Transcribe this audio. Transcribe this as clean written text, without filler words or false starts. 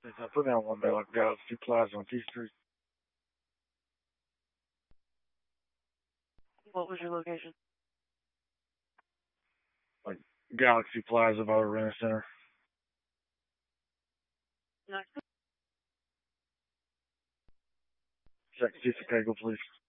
I put me on one by like Galaxy Plaza on T Street. What was your location? Like Galaxy Plaza by the Rent Center. No. Check Chief Cagle, please.